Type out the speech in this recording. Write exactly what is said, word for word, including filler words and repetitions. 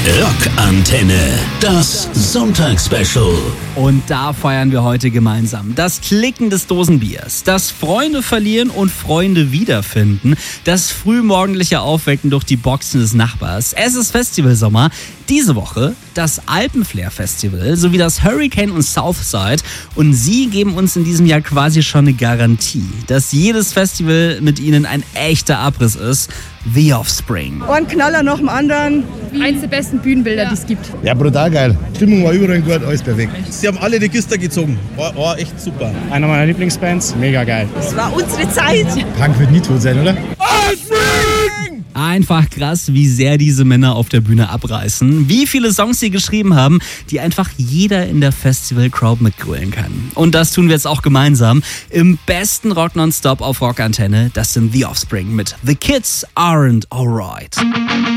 Rockantenne, das Sonntagsspecial. Und da feiern wir heute gemeinsam das Klicken des Dosenbiers, das Freunde verlieren und Freunde wiederfinden, das frühmorgendliche Aufwecken durch die Boxen des Nachbars. Es ist Festivalsommer. Diese Woche das Alpenflair Festival sowie das Hurricane und Southside. Und sie geben uns in diesem Jahr quasi schon eine Garantie, dass jedes Festival mit ihnen ein echter Abriss ist. The Offspring. Ein Knaller nach dem anderen. Eins der besten Bühnenbilder, die es gibt. Ja, brutal geil. Stimmung war überall gut, alles perfekt. Sie haben alle die Gister gezogen. War, war echt super. Einer meiner Lieblingsbands, mega geil. Es war unsere Zeit. Punk wird nie tot sein, oder? Einfach krass, wie sehr diese Männer auf der Bühne abreißen. Wie viele Songs sie geschrieben haben, die einfach jeder in der Festival-Crowd mitgrölen kann. Und das tun wir jetzt auch gemeinsam im besten Rock Nonstop auf Rockantenne. Das sind The Offspring mit The Kids Aren't Alright.